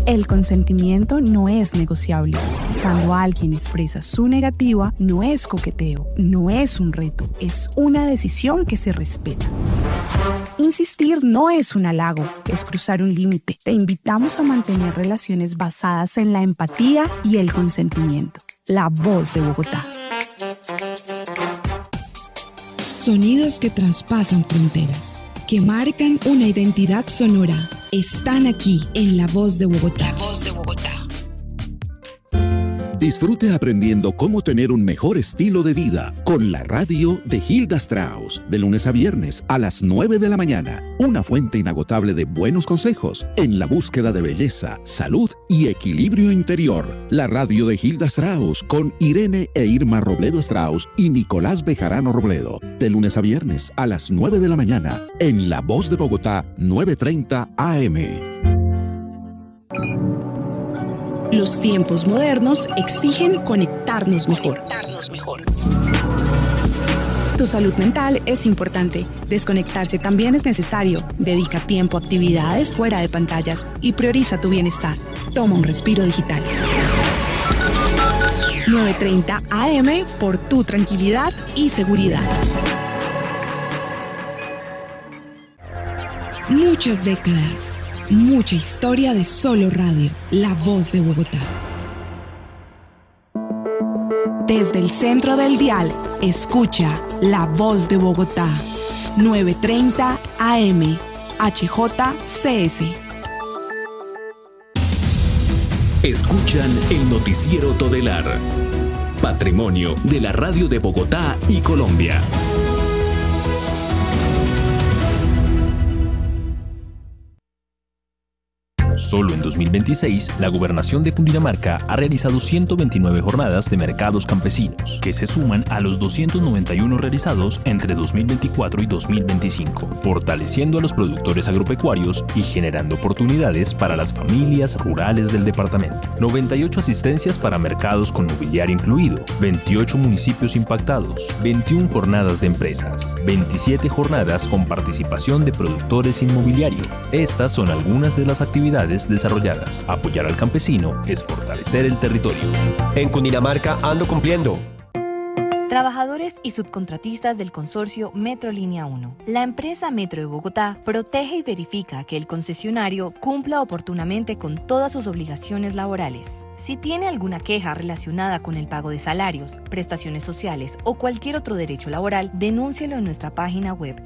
El consentimiento no es negociable. Cuando alguien expresa su negativa, no es coqueteo, no es un reto, es una decisión que se respeta. Insistir no es un halago, es cruzar un límite. Te invitamos a mantener relaciones basadas en la empatía y el consentimiento. La Voz de Bogotá. Sonidos que traspasan fronteras, que marcan una identidad sonora, están aquí en La Voz de Bogotá. La Voz de Bogotá. Disfrute aprendiendo cómo tener un mejor estilo de vida con la radio de Hilda Strauss, de lunes a viernes a las 9 de la mañana. Una fuente inagotable de buenos consejos en la búsqueda de belleza, salud y equilibrio interior. La radio de Hilda Strauss con Irene e Irma Robledo Strauss y Nicolás Bejarano Robledo. De lunes a viernes a las 9 de la mañana en La Voz de Bogotá, 9:30 AM. Los tiempos modernos exigen conectarnos mejor. Tu salud mental es importante. Desconectarse también es necesario. Dedica tiempo a actividades fuera de pantallas y prioriza tu bienestar. Toma un respiro digital. 9:30 AM por tu tranquilidad y seguridad. Muchas décadas, mucha historia de solo radio. La Voz de Bogotá. Desde el centro del dial, escucha La Voz de Bogotá. 9:30 AM, HJCS. Escuchan el noticiero Todelar, patrimonio de la radio de Bogotá y Colombia. Solo en 2026, la Gobernación de Cundinamarca ha realizado 129 jornadas de mercados campesinos, que se suman a los 291 realizados entre 2024 y 2025, fortaleciendo a los productores agropecuarios y generando oportunidades para las familias rurales del departamento. 98 asistencias para mercados con mobiliario incluido, 28 municipios impactados, 21 jornadas de empresas, 27 jornadas con participación de productores inmobiliario. Estas son algunas de las actividades desarrolladas. Apoyar al campesino es fortalecer el territorio. En Cundinamarca ando cumpliendo. Trabajadores y subcontratistas del consorcio Metro Línea 1. La empresa Metro de Bogotá protege y verifica que el concesionario cumpla oportunamente con todas sus obligaciones laborales. Si tiene alguna queja relacionada con el pago de salarios, prestaciones sociales o cualquier otro derecho laboral, denúncielo en nuestra página web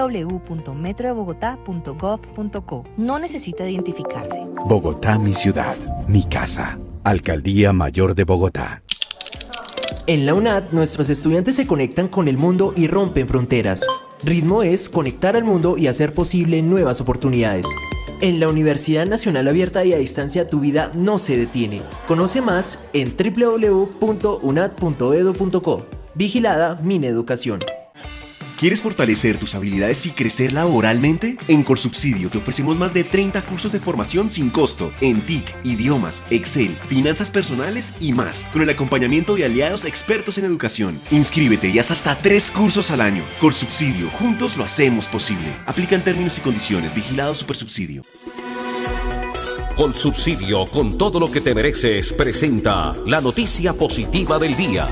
www.metrodebogotá.gov.co. No necesita identificarse. Bogotá, mi ciudad, mi casa. Alcaldía Mayor de Bogotá. En la UNAD, nuestros estudiantes se conectan con el mundo y rompen fronteras. Ritmo es conectar al mundo y hacer posible nuevas oportunidades. En la Universidad Nacional Abierta y a Distancia, tu vida no se detiene. Conoce más en www.unad.edu.co. Vigilada Mineducación. ¿Quieres fortalecer tus habilidades y crecer laboralmente? En Colsubsidio te ofrecemos más de 30 cursos de formación sin costo en TIC, idiomas, Excel, finanzas personales y más, con el acompañamiento de aliados expertos en educación. Inscríbete y haz hasta 3 cursos al año. Colsubsidio, juntos lo hacemos posible. Aplican términos y condiciones. Vigilado Supersubsidio. Colsubsidio, con todo lo que te mereces, presenta la noticia positiva del día.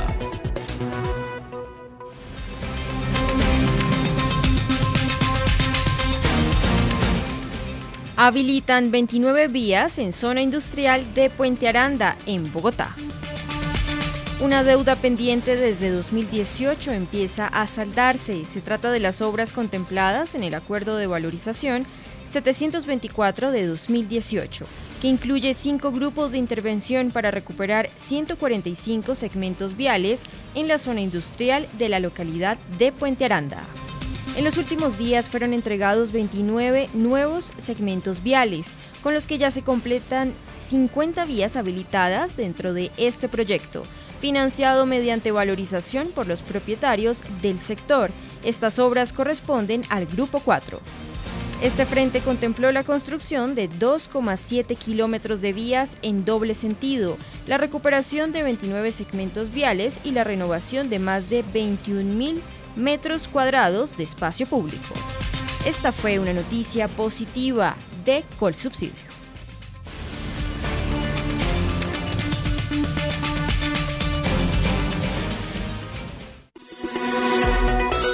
Habilitan 29 vías en zona industrial de Puente Aranda, en Bogotá. Una deuda pendiente desde 2018 empieza a saldarse. Se trata de las obras contempladas en el Acuerdo de Valorización 724 de 2018, que incluye 5 grupos de intervención para recuperar 145 segmentos viales en la zona industrial de la localidad de Puente Aranda. En los últimos días fueron entregados 29 nuevos segmentos viales, con los que ya se completan 50 vías habilitadas dentro de este proyecto, financiado mediante valorización por los propietarios del sector. Estas obras corresponden al Grupo 4. Este frente contempló la construcción de 2,7 kilómetros de vías en doble sentido, la recuperación de 29 segmentos viales y la renovación de más de 21.000 metros cuadrados de espacio público. Esta fue una noticia positiva de Colsubsidio.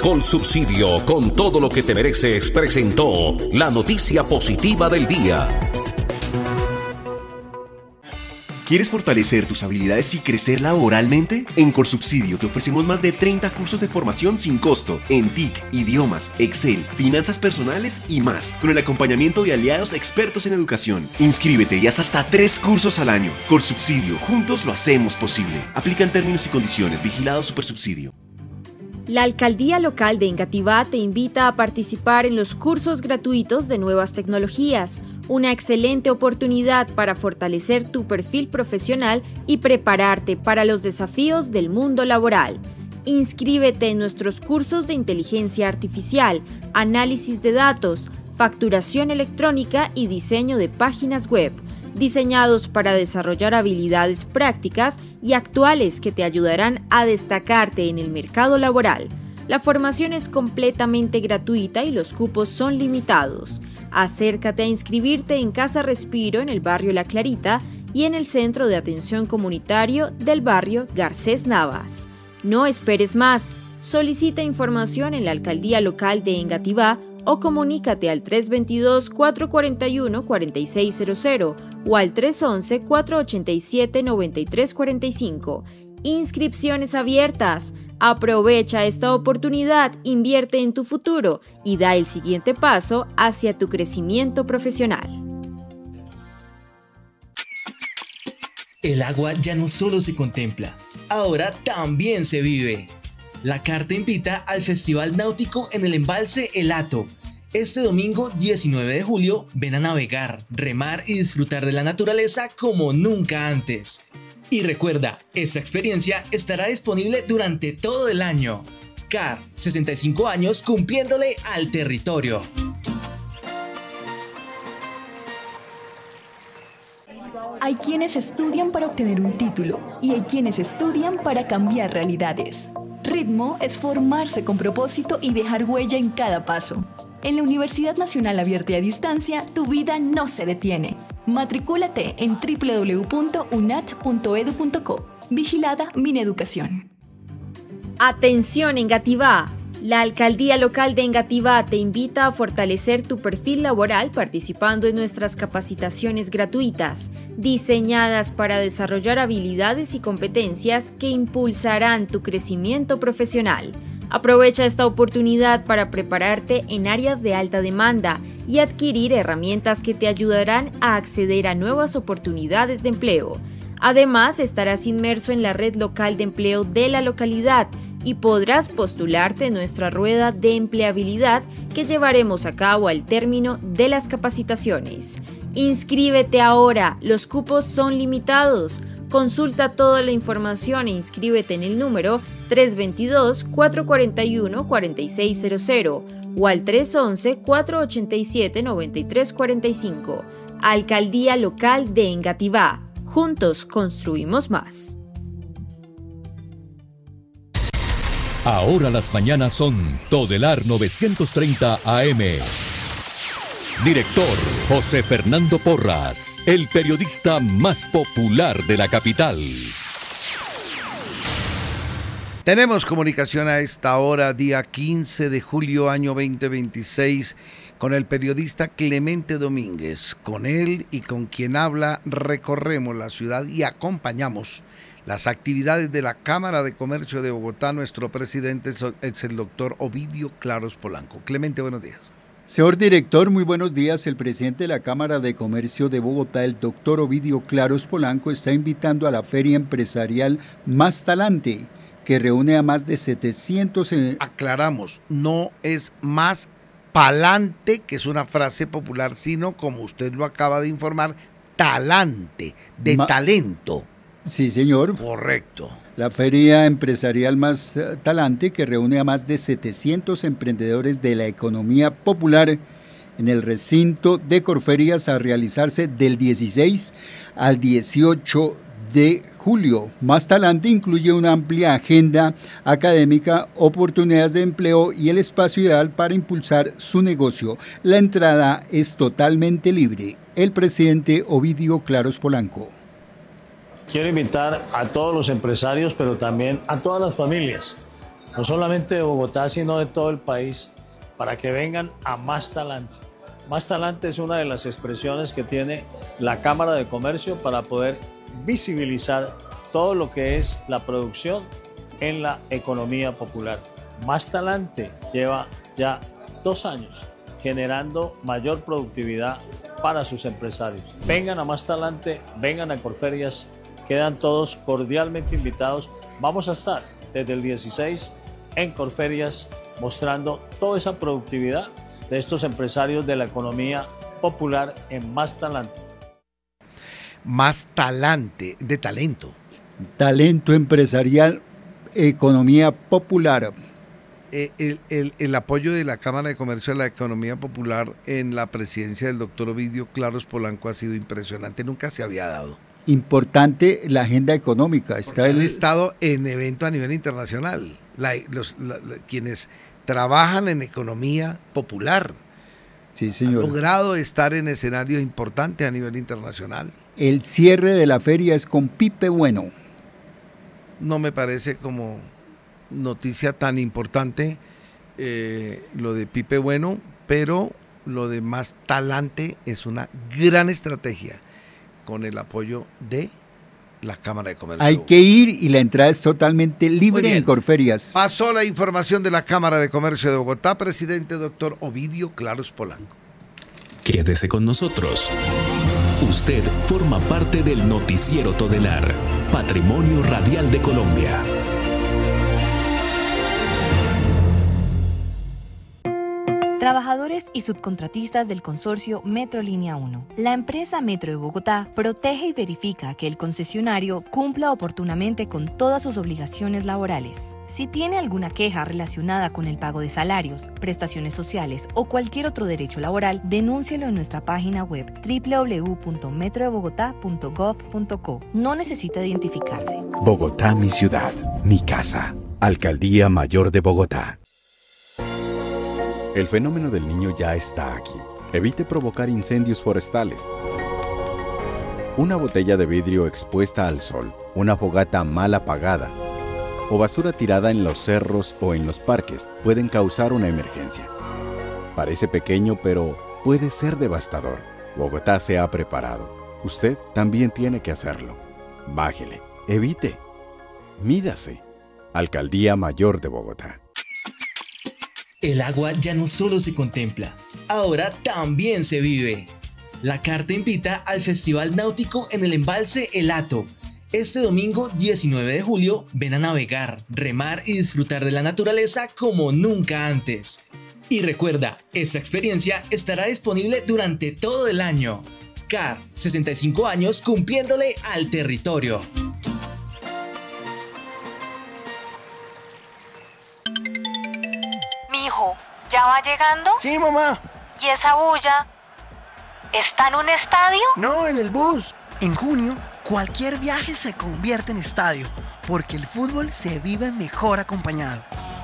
Colsubsidio, con todo lo que te mereces, presentó la noticia positiva del día. ¿Quieres fortalecer tus habilidades y crecer laboralmente? En Colsubsidio te ofrecemos más de 30 cursos de formación sin costo en TIC, idiomas, Excel, finanzas personales y más, con el acompañamiento de aliados expertos en educación. Inscríbete y haz hasta 3 cursos al año. Colsubsidio, juntos lo hacemos posible. Aplican términos y condiciones. Vigilado Supersubsidio. La Alcaldía Local de Engativá te invita a participar en los cursos gratuitos de nuevas tecnologías, una excelente oportunidad para fortalecer tu perfil profesional y prepararte para los desafíos del mundo laboral. Inscríbete en nuestros cursos de inteligencia artificial, análisis de datos, facturación electrónica y diseño de páginas web, diseñados para desarrollar habilidades prácticas y actuales que te ayudarán a destacarte en el mercado laboral. La formación es completamente gratuita y los cupos son limitados. Acércate a inscribirte en Casa Respiro en el barrio La Clarita y en el Centro de Atención Comunitario del barrio Garcés Navas. No esperes más. Solicita información en la Alcaldía Local de Engativá o comunícate al 322-441-4600 o al 311-487-9345. Inscripciones abiertas. Aprovecha esta oportunidad, invierte en tu futuro y da el siguiente paso hacia tu crecimiento profesional. El agua ya no solo se contempla, ahora también se vive. La CAR te invita al Festival Náutico en el Embalse El Hato. Este domingo 19 de julio ven a navegar, remar y disfrutar de la naturaleza como nunca antes. Y recuerda, esta experiencia estará disponible durante todo el año. CAR, 65 años cumpliéndole al territorio. Hay quienes estudian para obtener un título y hay quienes estudian para cambiar realidades. Ritmo es formarse con propósito y dejar huella en cada paso. En la Universidad Nacional Abierta y a Distancia, tu vida no se detiene. Matricúlate en www.unat.edu.co. Vigilada Mineducación. Atención Engativá. La Alcaldía Local de Engativá te invita a fortalecer tu perfil laboral participando en nuestras capacitaciones gratuitas, diseñadas para desarrollar habilidades y competencias que impulsarán tu crecimiento profesional. Aprovecha esta oportunidad para prepararte en áreas de alta demanda y adquirir herramientas que te ayudarán a acceder a nuevas oportunidades de empleo. Además, estarás inmerso en la red local de empleo de la localidad y podrás postularte en nuestra rueda de empleabilidad que llevaremos a cabo al término de las capacitaciones. Inscríbete ahora, los cupos son limitados. Consulta toda la información e inscríbete en el número 322-441-4600 o al 311-487-9345. Alcaldía Local de Engativá. Juntos construimos más. Ahora las mañanas son Todelar 930 AM. Director José Fernando Porras, el periodista más popular de la capital. Tenemos comunicación a esta hora, día 15 de julio, año 2026, con el periodista Clemente Domínguez. Con él y con quien habla recorremos la ciudad y acompañamos las actividades de la Cámara de Comercio de Bogotá. Nuestro presidente es el doctor Ovidio Claros Polanco. Clemente, buenos días. Señor director, muy buenos días. El presidente de la Cámara de Comercio de Bogotá, el doctor Ovidio Claros Polanco, está invitando a la Feria Empresarial Más Talante, que reúne a más de 700... Aclaramos, no es Más Palante, que es una frase popular, sino, como usted lo acaba de informar, talante, de talento. Sí, señor. Correcto. La Feria Empresarial Más Talante, que reúne a más de 700 emprendedores de la economía popular en el recinto de Corferias, a realizarse del 16 al 18 de julio. Más Talante incluye una amplia agenda académica, oportunidades de empleo y el espacio ideal para impulsar su negocio. La entrada es totalmente libre. El presidente Ovidio Claros Polanco. Quiero invitar a todos los empresarios, pero también a todas las familias, no solamente de Bogotá, sino de todo el país, para que vengan a Más Talante. Más Talante es una de las expresiones que tiene la Cámara de Comercio para poder visibilizar todo lo que es la producción en la economía popular. Más Talante lleva ya 2 años generando mayor productividad para sus empresarios. Vengan a Más Talante, vengan a Corferias, quedan todos cordialmente invitados. Vamos a estar desde el 16 en Corferias mostrando toda esa productividad de estos empresarios de la economía popular en Más Talante. Más Talante, de talento. Talento empresarial, economía popular. El apoyo de la Cámara de Comercio a la economía popular en la presidencia del doctor Ovidio Claros Polanco ha sido impresionante, nunca se había dado. Importante la agenda económica. Han estado en eventos a nivel internacional, quienes trabajan en economía popular. Sí, señor. Han logrado estar en escenarios importantes a nivel internacional. El cierre de la feria es con Pipe Bueno. No me parece como noticia tan importante lo de Pipe Bueno, pero lo de Más Talante es una gran estrategia con el apoyo de la Cámara de Comercio. Hay que ir y la entrada es totalmente libre en Corferias. Pasó la información de la Cámara de Comercio de Bogotá, presidente doctor Ovidio Claros Polanco. Quédese con nosotros. Usted forma parte del Noticiero Todelar, Patrimonio Radial de Colombia. Trabajadores y subcontratistas del consorcio Metro Línea 1. La empresa Metro de Bogotá protege y verifica que el concesionario cumpla oportunamente con todas sus obligaciones laborales. Si tiene alguna queja relacionada con el pago de salarios, prestaciones sociales o cualquier otro derecho laboral, denúncielo en nuestra página web www.metrodebogotá.gov.co. No necesita identificarse. Bogotá, mi ciudad, mi casa. Alcaldía Mayor de Bogotá. El fenómeno del Niño ya está aquí. Evite provocar incendios forestales. Una botella de vidrio expuesta al sol, una fogata mal apagada o basura tirada en los cerros o en los parques pueden causar una emergencia. Parece pequeño, pero puede ser devastador. Bogotá se ha preparado. Usted también tiene que hacerlo. Bájele, evite, mídase. Alcaldía Mayor de Bogotá. El agua ya no solo se contempla, ahora también se vive. La carta invita al Festival Náutico en el embalse El Hato. Este domingo 19 de julio ven a navegar, remar y disfrutar de la naturaleza como nunca antes. Y recuerda, esta experiencia estará disponible durante todo el año. CAR, 65 años cumpliéndole al territorio. ¿Ya va llegando? Sí, mamá. ¿Y esa bulla? ¿Está en un estadio? No, en el bus. En junio, cualquier viaje se convierte en estadio, porque el fútbol se vive mejor acompañado.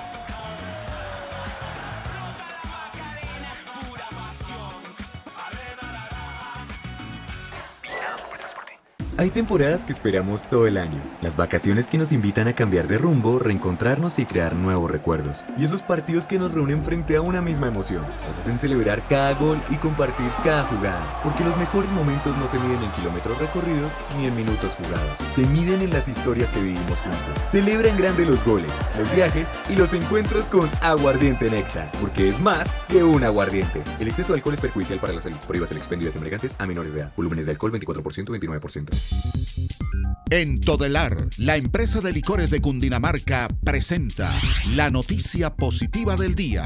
Hay temporadas que esperamos todo el año. Las vacaciones que nos invitan a cambiar de rumbo, reencontrarnos y crear nuevos recuerdos. Y esos partidos que nos reúnen frente a una misma emoción. Nos hacen celebrar cada gol y compartir cada jugada. Porque los mejores momentos no se miden en kilómetros recorridos ni en minutos jugados. Se miden en las historias que vivimos juntos. Celebra en grande los goles, los viajes y los encuentros con Aguardiente Néctar. Porque es más que un aguardiente. El exceso de alcohol es perjudicial para la salud. Prohíbas el expendio de embriagantes a menores de edad. Volúmenes de alcohol 24%, 29%. En Todelar, la empresa de licores de Cundinamarca presenta la noticia positiva del día.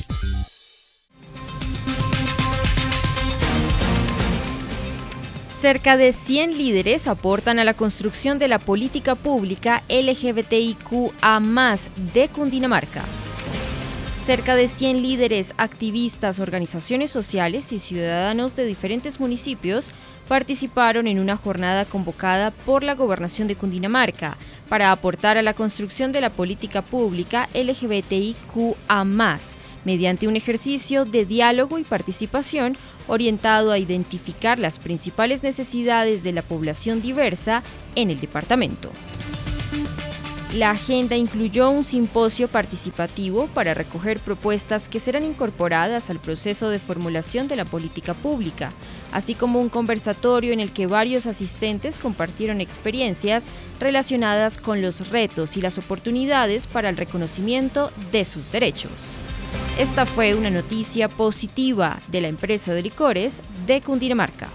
Cerca de 100 líderes aportan a la construcción de la política pública LGBTIQA+ de Cundinamarca. Cerca de 100 líderes, activistas, organizaciones sociales y ciudadanos de diferentes municipios participaron en una jornada convocada por la Gobernación de Cundinamarca para aportar a la construcción de la política pública LGBTIQA+, mediante un ejercicio de diálogo y participación orientado a identificar las principales necesidades de la población diversa en el departamento. La agenda incluyó un simposio participativo para recoger propuestas que serán incorporadas al proceso de formulación de la política pública, así como un conversatorio en el que varios asistentes compartieron experiencias relacionadas con los retos y las oportunidades para el reconocimiento de sus derechos. Esta fue una noticia positiva de la empresa de licores de Cundinamarca.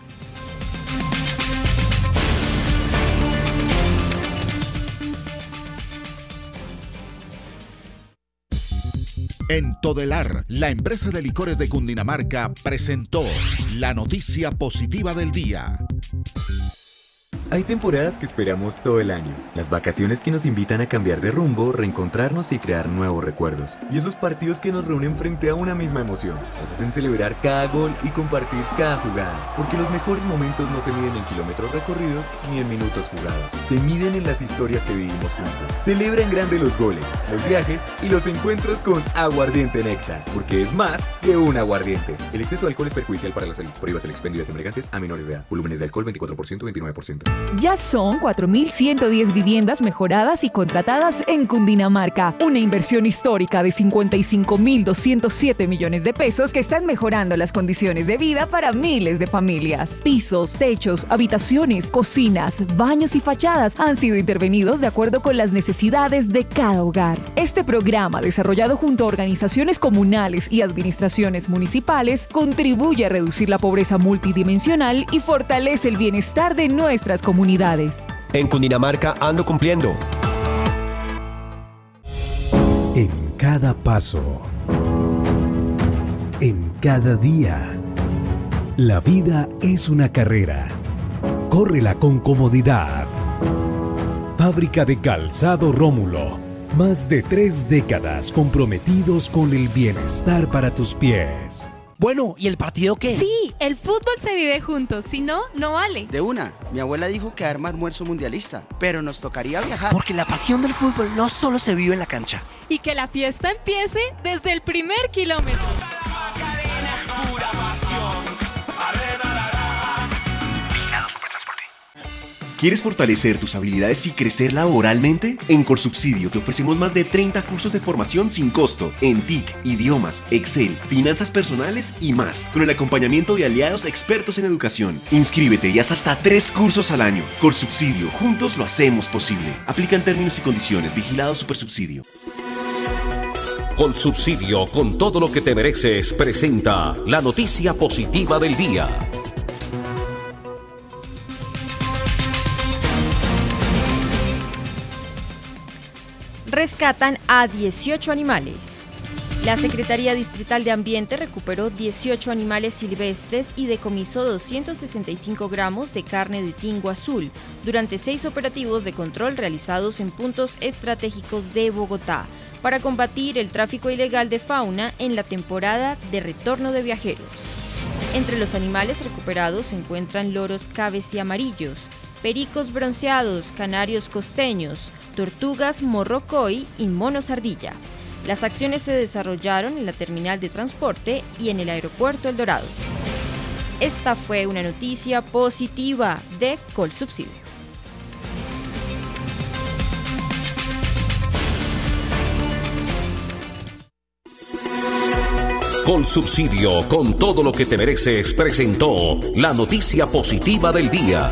En Todelar, la empresa de licores de Cundinamarca presentó la noticia positiva del día. Hay temporadas que esperamos todo el año. Las vacaciones que nos invitan a cambiar de rumbo, reencontrarnos y crear nuevos recuerdos. Y esos partidos que nos reúnen frente a una misma emoción. Nos hacen celebrar cada gol y compartir cada jugada. Porque los mejores momentos no se miden en kilómetros recorridos ni en minutos jugados. Se miden en las historias que vivimos juntos. Celebra en grande los goles, los viajes y los encuentros con Aguardiente Néctar. Porque es más que un aguardiente. El exceso de alcohol es perjudicial para la salud. Prohíbas el expendio de embriagantes a menores de edad. Volúmenes de alcohol 24%, 29%. Ya son 4.110 viviendas mejoradas y contratadas en Cundinamarca. Una inversión histórica de 55.207 millones de pesos que están mejorando las condiciones de vida para miles de familias. Pisos, techos, habitaciones, cocinas, baños y fachadas han sido intervenidos de acuerdo con las necesidades de cada hogar. Este programa, desarrollado junto a organizaciones comunales y administraciones municipales, contribuye a reducir la pobreza multidimensional y fortalece el bienestar de nuestras comunidades. En Cundinamarca ando cumpliendo. En cada paso, en cada día, la vida es una carrera. Córrela con comodidad. Fábrica de Calzado Rómulo. Más de 3 décadas comprometidos con el bienestar para tus pies. Bueno, ¿y el partido qué? Sí, el fútbol se vive juntos, si no, no vale. De una, mi abuela dijo que arma almuerzo mundialista, pero nos tocaría viajar. Porque la pasión del fútbol no solo se vive en la cancha. Y que la fiesta empiece desde el primer kilómetro. Pura pasión. ¿Quieres fortalecer tus habilidades y crecer laboralmente? En Corsubsidio te ofrecemos más de 30 cursos de formación sin costo en TIC, idiomas, Excel, finanzas personales y más, con el acompañamiento de aliados expertos en educación. Inscríbete y haz hasta 3 cursos al año. Corsubsidio, juntos lo hacemos posible. Aplican términos y condiciones. Vigilado Supersubsidio. Colsubsidio, con todo lo que te mereces, presenta la noticia positiva del día. Rescatan a 18 animales. La Secretaría Distrital de Ambiente recuperó 18 animales silvestres y decomisó 265 gramos de carne de tingo azul durante 6 operativos de control realizados en puntos estratégicos de Bogotá para combatir el tráfico ilegal de fauna en la temporada de retorno de viajeros. Entre los animales recuperados se encuentran loros cabeciamarillos, pericos bronceados, canarios costeños, tortugas morrocoy y monos ardilla. Las acciones se desarrollaron en la terminal de transporte y en el aeropuerto El Dorado. Esta fue una noticia positiva de Colsubsidio. Colsubsidio, con todo lo que te mereces, presentó la noticia positiva del día.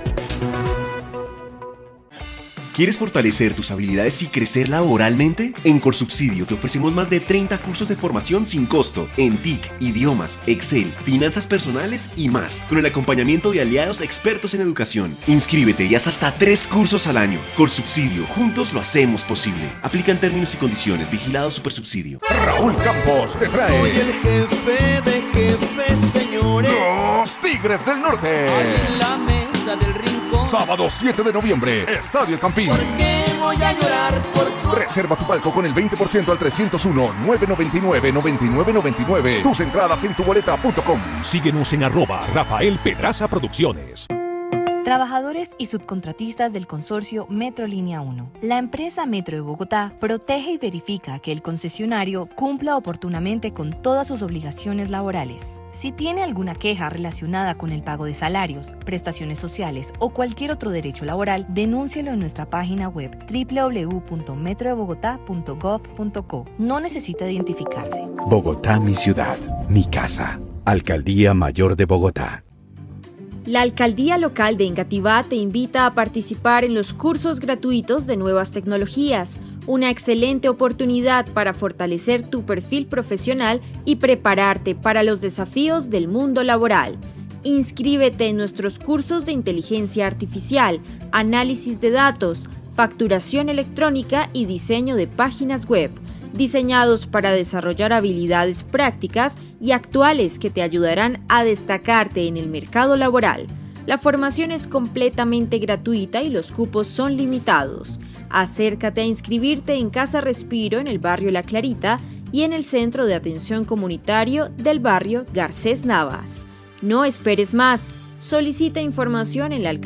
¿Quieres fortalecer tus habilidades y crecer laboralmente? En Corsubsidio te ofrecemos más de 30 cursos de formación sin costo en TIC, idiomas, Excel, finanzas personales y más, con el acompañamiento de aliados expertos en educación. Inscríbete y haz hasta 3 cursos al año. Corsubsidio, juntos lo hacemos posible. Aplican términos y condiciones. Vigilado Supersubsidio. Raúl Campos te trae. Soy el jefe de jefes, señores. Los Tigres del Norte. En la mesa del rincón. Sábado 7 de noviembre, Estadio El Campín. ¿Por qué voy a llorar por tu... Reserva tu palco con el 20% al 301-999-9999. Tus entradas en tuboleta.com. Síguenos en @Rafael Pedraza Producciones. Trabajadores y subcontratistas del consorcio Metro Línea 1. La empresa Metro de Bogotá protege y verifica que el concesionario cumpla oportunamente con todas sus obligaciones laborales. Si tiene alguna queja relacionada con el pago de salarios, prestaciones sociales o cualquier otro derecho laboral, denúncielo en nuestra página web www.metrodebogotá.gov.co. No necesita identificarse. Bogotá, mi ciudad, mi casa. Alcaldía Mayor de Bogotá. La Alcaldía Local de Engativá te invita a participar en los cursos gratuitos de nuevas tecnologías, una excelente oportunidad para fortalecer tu perfil profesional y prepararte para los desafíos del mundo laboral. Inscríbete en nuestros cursos de inteligencia artificial, análisis de datos, facturación electrónica y diseño de páginas web, diseñados para desarrollar habilidades prácticas y actuales que te ayudarán a destacarte en el mercado laboral. La formación es completamente gratuita y los cupos son limitados. Acércate a inscribirte en Casa Respiro en el barrio La Clarita y en el Centro de Atención Comunitario del barrio Garcés Navas. No esperes más. Solicita información en la alcaldía